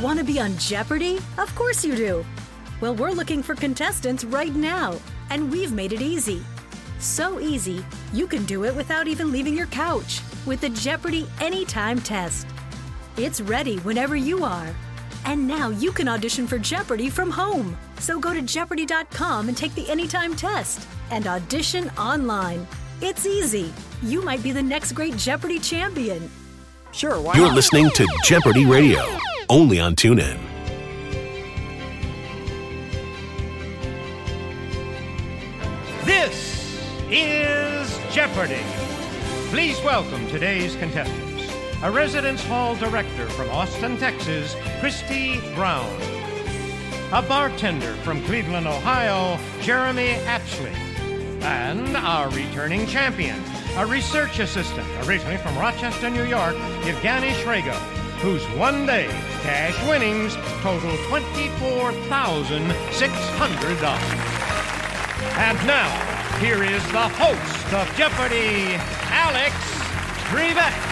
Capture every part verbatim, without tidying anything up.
Want to be on Jeopardy? Of course you do. Well, we're looking for contestants right now, and we've made it easy. So easy, you can do it without even leaving your couch with the Jeopardy Anytime test. It's ready whenever you are. And now you can audition for Jeopardy from home. So go to Jeopardy dot com and take the Anytime test and audition online. It's easy. You might be the next great Jeopardy champion. Sure, why You're not? listening to Jeopardy Radio, only on TuneIn. This is Jeopardy! Please welcome today's contestants. A residence hall director from Austin, Texas, Christy Brown. A bartender from Cleveland, Ohio, Jeremy Apsley. And our returning champion, a research assistant, originally from Rochester, New York, Yevgeny Shrego, whose one-day cash winnings total twenty-four thousand six hundred dollars. And now, here is the host of Jeopardy, Alex Trebek.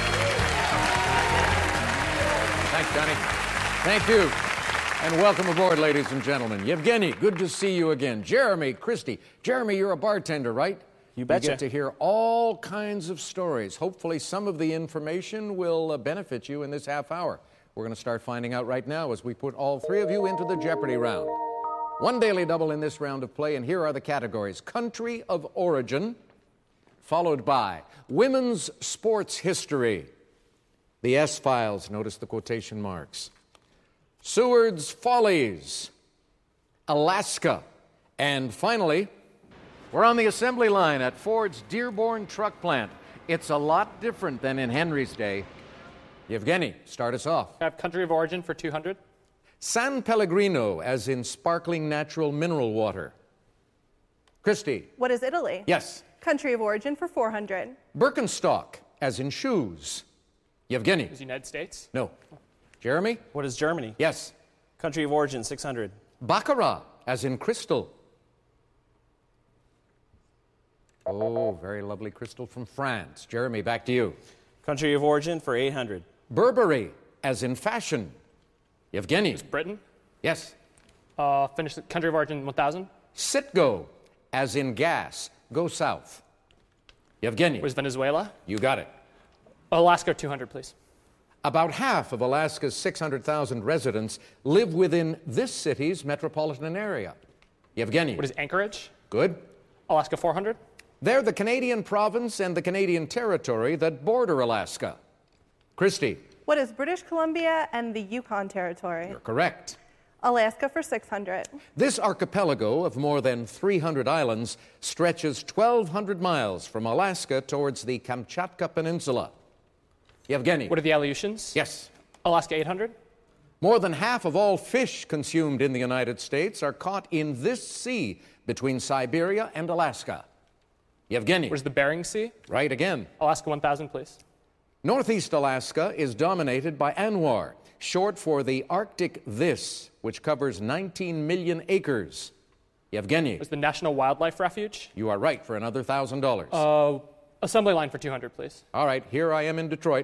Thanks, Johnny. Thank you. And welcome aboard, ladies and gentlemen. Yevgeny, good to see you again. Jeremy, Christy. Jeremy, you're a bartender, right? You betcha. You get to hear all kinds of stories. Hopefully some of the information will uh, benefit you in this half hour. We're going to start finding out right now as we put all three of you into the Jeopardy round. One daily double in this round of play, and here are the categories. Country of origin, followed by women's sports history. The S-Files, notice the quotation marks. Seward's Follies, Alaska, and finally, we're on the assembly line at Ford's Dearborn truck plant. It's a lot different than in Henry's day. Yevgeny, start us off. I have country of origin for two hundred. San Pellegrino, as in sparkling natural mineral water. Christy. What is Italy? Yes. Country of origin for four hundred. Birkenstock, as in shoes. Yevgeny. Is United States? No. Jeremy? What is Germany? Yes. Country of origin, six hundred. Baccarat, as in crystal. Oh, very lovely crystal from France. Jeremy, back to you. Country of origin for eight hundred. Burberry, as in fashion. Yevgeny. Is Britain? Yes. Uh, finish the country of origin, one thousand. Citgo, as in gas. Go south. Yevgeny. Was Venezuela? You got it. Alaska, two hundred, please. About half of Alaska's six hundred thousand residents live within this city's metropolitan area. Yevgeny. What is Anchorage? Good. Alaska, four hundred. They're the Canadian province and the Canadian territory that border Alaska. Christy. What is British Columbia and the Yukon Territory? You're correct. Alaska for six hundred. This archipelago of more than three hundred islands stretches twelve hundred miles from Alaska towards the Kamchatka Peninsula. Yevgeny. What are the Aleutians? Yes. Alaska, eight hundred. More than half of all fish consumed in the United States are caught in this sea between Siberia and Alaska. Yevgeny. What is the Bering Sea? Right again. Alaska, one thousand, please. Northeast Alaska is dominated by ANWR, short for the Arctic This, which covers nineteen million acres. Yevgeny. What is the National Wildlife Refuge? You are right for another one thousand dollars. Uh, assembly line for two hundred, please. All right, here I am in Detroit.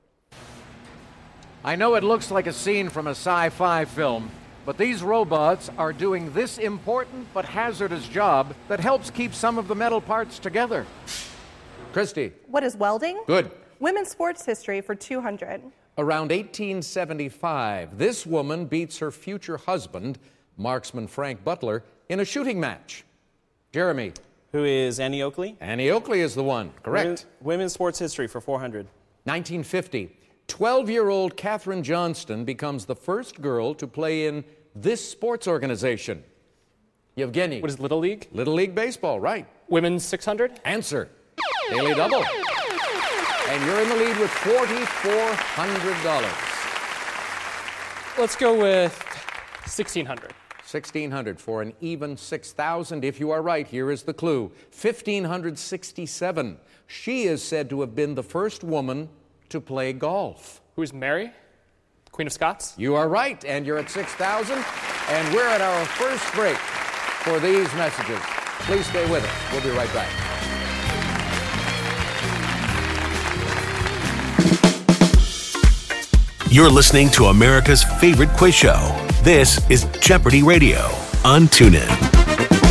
I know it looks like a scene from a sci-fi film, but these robots are doing this important but hazardous job that helps keep some of the metal parts together. Christy. What is welding? Good. Women's sports history for two hundred. Around eighteen seventy-five, this woman beats her future husband, marksman Frank Butler, in a shooting match. Jeremy. Who is Annie Oakley? Annie Oakley is the one. Correct. Women, women's sports history for four hundred. nineteen fifty. twelve-year-old Katherine Johnston becomes the first girl to play in this sports organization. Yevgeny. What is Little League? Little League Baseball, right. Women's six hundred. Answer. Daily double. And you're in the lead with forty-four hundred dollars. Let's go with sixteen hundred. sixteen hundred for an even six thousand. If you are right, here is the clue. fifteen sixty-seven. She is said to have been the first woman to play golf. Who is Mary? Queen of Scots? You are right, and you're at six thousand. And we're at our first break for these messages. Please stay with us. We'll be right back. You're listening to America's favorite quiz show. This is Jeopardy Radio on TuneIn.